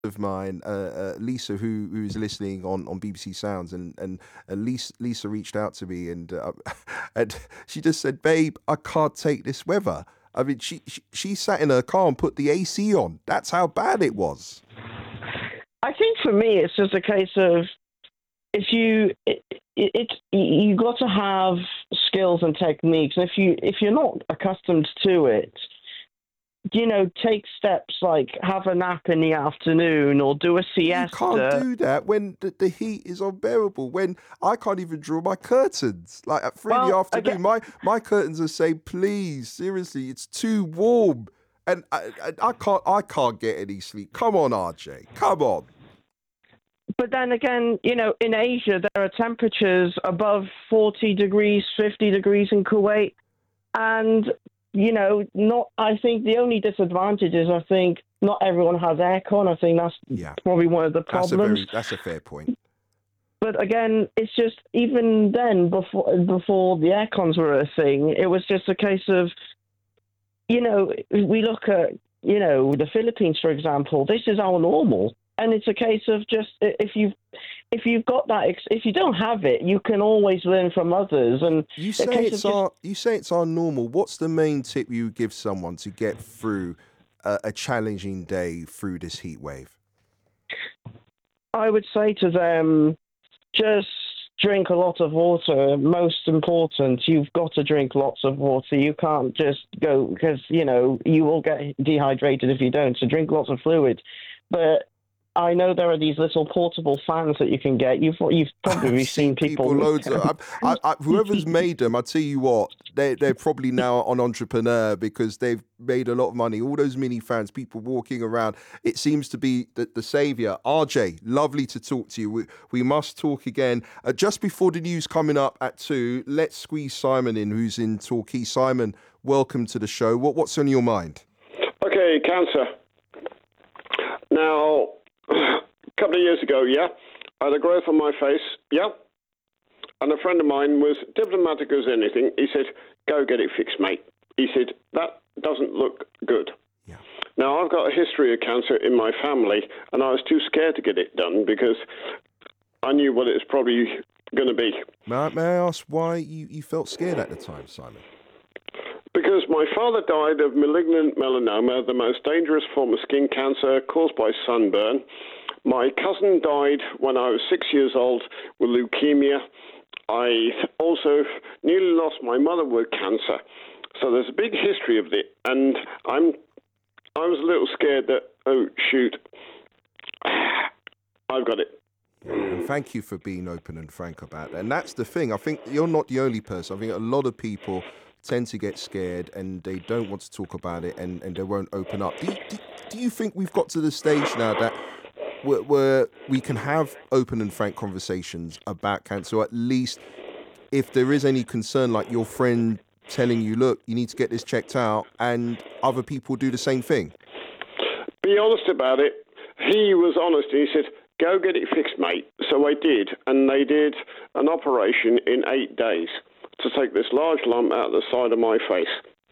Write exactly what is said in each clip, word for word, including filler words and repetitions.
of mine, uh, uh, Lisa, who who's listening on, on B B C Sounds, and and, and Lisa, Lisa reached out to me, and uh, and she just said, "Babe, I can't take this weather." I mean, she, she she sat in her car and put the A C on. That's how bad it was. I think for me, it's just a case of if you it, it, it you got to have skills and techniques. And if you if you're not accustomed to it, you know, take steps like have a nap in the afternoon or do a You can't siesta. do that when the, the heat is unbearable. When I can't even draw my curtains, like at three in the Well, again, afternoon, my my curtains are saying, "Please, seriously, it's too warm," and I, I, I can't I can't get any sleep. Come on, R J, come on. but then again, you know, in Asia there are temperatures above forty degrees, fifty degrees in Kuwait, and you know, not. I think the only disadvantage is I think not everyone has aircon. I think that's Yeah, probably one of the that's a problems. very that's a fair point. But again, it's just even then before before the aircons were a thing, it was just a case of, you know, we look at, you know, the Philippines, for example. This is our normal, and it's a case of just if you if you've got that, if you don't have it, you can always learn from others, and You a say case of it's just our you say it's our normal. What's the main tip you would give someone to get through a, a challenging day through this heat wave? I would say to them, just drink a lot of water. Most important, you've got to drink lots of water. You can't just go because, you know, you will get dehydrated if you don't. So drink lots of fluid. But I know there are these little portable fans that you can get. You've you've I've probably seen seen people people with loads of them. I, I, I, whoever's made them. I tell you what, they they're probably now an entrepreneur because they've made a lot of money. All those mini fans, people walking around. It seems to be the, the savior. R J, lovely to talk to you. We, we must talk again uh, just before the news coming up at two. Let's squeeze Simon in, who's in Torquay. Simon, welcome to the show. What what's on your mind? Okay, cancer. Now, a couple of years ago, yeah, I had a growth on my face, yeah, and a friend of mine was diplomatic as anything. He said, "Go get it fixed, mate." He said, "That doesn't look good." Yeah. Now, I've got a history of cancer in my family, and I was too scared to get it done because I knew what it was probably going to be. May I, may I ask why you, you felt scared at the time, Simon? Because my father died of malignant melanoma, the most dangerous form of skin cancer caused by sunburn. My cousin died when I was six years old with leukemia. I also nearly lost my mother with cancer. So there's a big history of it, and I'm I was a little scared that, oh, shoot, I've got it. And thank you for being open and frank about that. And that's the thing. I think you're not the only person. I think a lot of people tend to get scared and they don't want to talk about it, and, and they won't open up. Do you, do, do you think we've got to the stage now that where, where we can have open and frank conversations about cancer, or at least if there is any concern, like your friend telling you, look, you need to get this checked out, and other people do the same thing? Be honest about it. He was honest, and he said, "Go get it fixed, mate." So I did, and they did an operation in eight days to take this large lump out of the side of my face.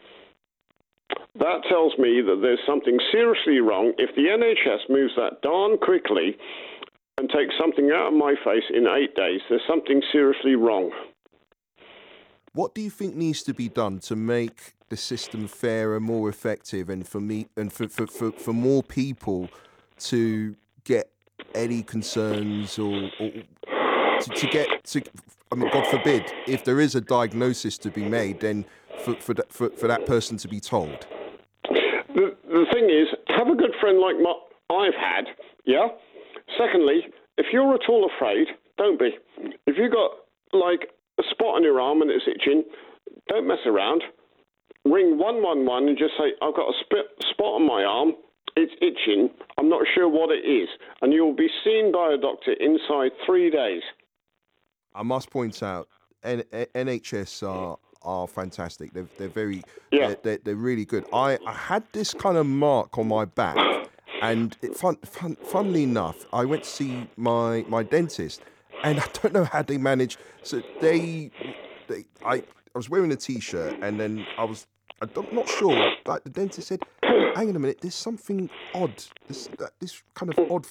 That tells me that there's something seriously wrong. If the N H S moves that darn quickly and takes something out of my face in eight days, there's something seriously wrong. What do you think needs to be done to make the system fairer, more effective, and for me and for, for, for, for more people to get any concerns or, or to, to get to, I mean, God forbid, if there is a diagnosis to be made, then for for that, for, for that person to be told? The, the thing is, have a good friend like my, I've had, yeah? Secondly, if you're at all afraid, don't be. If you've got, like, a spot on your arm and it's itching, don't mess around. Ring one one one and just say, "I've got a sp- spot on my arm. It's itching. I'm not sure what it is." And you'll be seen by a doctor inside three days. I must point out, N- NHS are are fantastic. They're they're very Yeah. they're, they're, they're really good. I, I had this kind of mark on my back, and it, fun, fun, funnily enough, I went to see my my dentist, and I don't know how they managed. So they they I I was wearing a t-shirt, and then I was I'm not sure. Like the dentist said, hang on a minute, there's something odd. This, that, this kind of odd